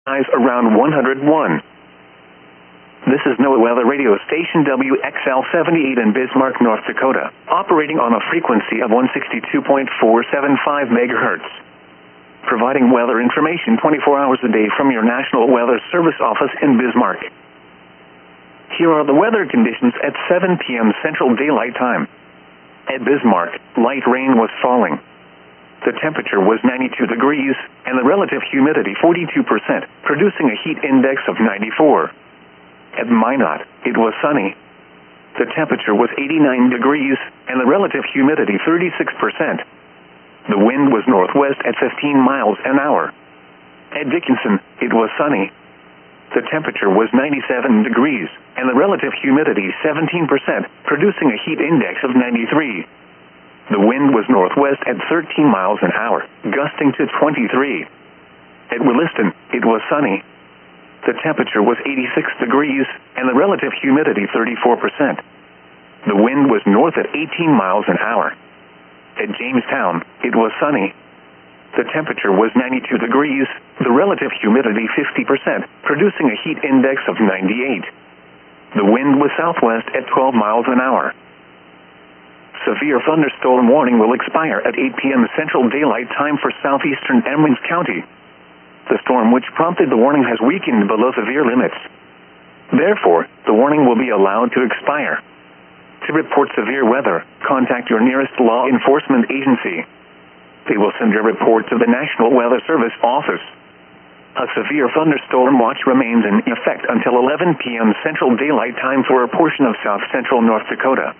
Highs around 101. This is NOAA Weather Radio Station WXL-78 in Bismarck, North Dakota, operating on a frequency of 162.475 megahertz. Providing weather information 24 hours a day from your National Weather Service office in Bismarck. Here are the weather conditions at 7 p.m. Central Daylight Time. At Bismarck, light rain was falling. The temperature was 92 degrees, and the relative humidity 42%, producing a heat index of 94. At Minot, it was sunny. The temperature was 89 degrees, and the relative humidity 36%. The wind was northwest at 15 miles an hour. At Dickinson, it was sunny. The temperature was 97 degrees, and the relative humidity 17%, producing a heat index of 93. The wind was northwest at 13 miles an hour, gusting to 23. At Williston, it was sunny. The temperature was 86 degrees, and the relative humidity 34%. The wind was north at 18 miles an hour. At Jamestown, it was sunny. The temperature was 92 degrees, the relative humidity 50%, producing a heat index of 98. The wind was southwest at 12 miles an hour. Severe thunderstorm warning will expire at 8 p.m. Central Daylight Time for southeastern Emmons County. The storm which prompted the warning has weakened below severe limits. Therefore, the warning will be allowed to expire. To report severe weather, contact your nearest law enforcement agency. They will send your report to the National Weather Service office. A severe thunderstorm watch remains in effect until 11 p.m. Central Daylight Time for a portion of south-central North Dakota.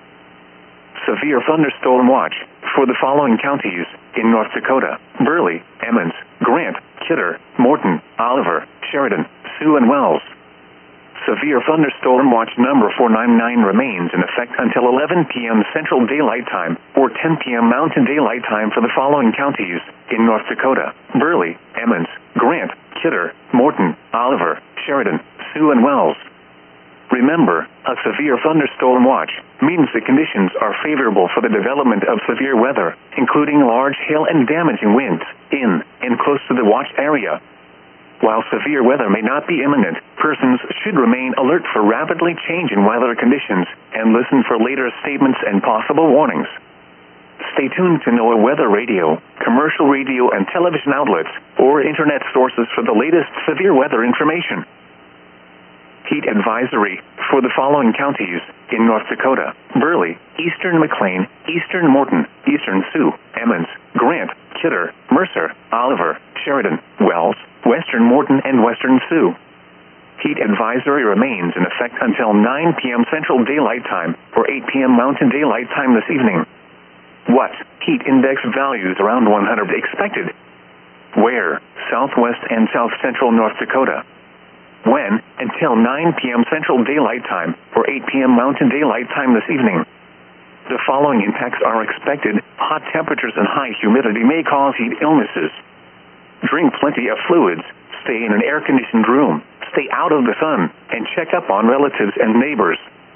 Severe thunderstorm watch for the following counties in North Dakota: Burley, Emmons, Grant, Kidder, Morton, Oliver, Sheridan, Sioux, and Wells. Severe thunderstorm watch number 499 remains in effect until 11 p.m. Central Daylight Time or 10 p.m. Mountain Daylight Time for the following counties in North Dakota: Burley, Emmons, Grant, Kidder, Morton, Oliver, Sheridan, Sioux, and Wells. Remember, a severe thunderstorm watch means the conditions are favorable for the development of severe weather, including large hail and damaging winds in and close to the watch area. While severe weather may not be imminent, persons should remain alert for rapidly changing weather conditions and listen for later statements and possible warnings. Stay tuned to NOAA Weather Radio, commercial radio and television outlets, or internet sources for the latest severe weather information. Heat advisory for the following counties in North Dakota: Burley, Eastern McLean, Eastern Morton, Eastern Sioux, Emmons, Grant, Kidder, Mercer, Oliver, Sheridan, Wells, Western Morton, and Western Sioux. Heat advisory remains in effect until 9 p.m. Central Daylight Time or 8 p.m. Mountain Daylight Time this evening. What? Heat index values around 100 expected. Where? Southwest and south-central North Dakota. When? Until 9 p.m. Central Daylight Time or 8 p.m. Mountain Daylight Time this evening. The following impacts are expected. Hot temperatures and high humidity may cause heat illnesses. Drink plenty of fluids. Stay in an air-conditioned room. Stay out of the sun, and check up on relatives and neighbors.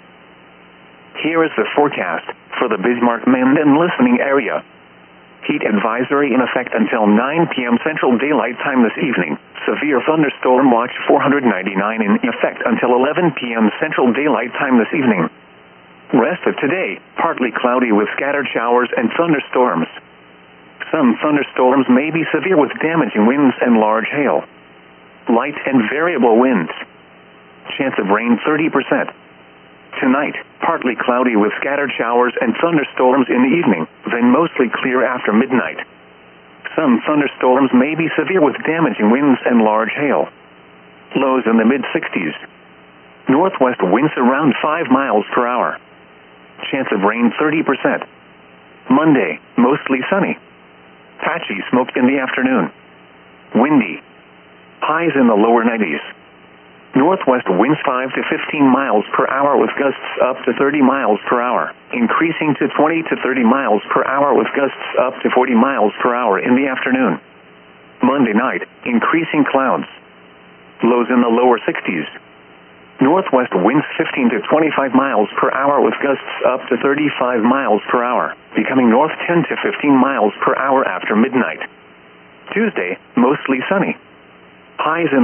Here is the forecast for the Bismarck-Minden listening area. Heat advisory in effect until 9 p.m. Central Daylight Time this evening. Severe thunderstorm watch 499 in effect until 11 p.m. Central Daylight Time this evening. Rest of today, partly cloudy with scattered showers and thunderstorms. Some thunderstorms may be severe with damaging winds and large hail. Light and variable winds. Chance of rain 30%. Tonight, partly cloudy with scattered showers and thunderstorms in the evening, then mostly clear after midnight. Some thunderstorms may be severe with damaging winds and large hail. Lows in the mid-60s. Northwest winds around 5 miles per hour. Chance of rain 30%. Monday, mostly sunny. Patchy smoke in the afternoon. Windy. Highs in the lower 90s. Northwest winds 5 to 15 miles per hour with gusts up to 30 miles per hour, increasing to 20 to 30 miles per hour with gusts up to 40 miles per hour in the afternoon. Monday night, increasing clouds. Lows in the lower 60s. Northwest winds 15 to 25 miles per hour with gusts up to 35 miles per hour, becoming north 10 to 15 miles per hour after midnight. Tuesday, mostly sunny. Highs in